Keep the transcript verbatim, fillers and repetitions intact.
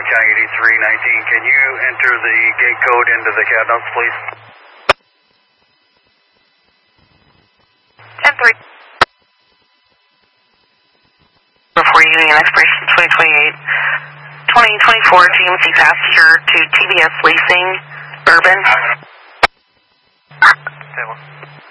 County eighty-three nineteen. Can you enter the gate code into the cab notes, please? ten three. Before Union expiration twenty twenty-eight. twenty twenty-four G M C passenger to T B S Leasing, Urban. Table.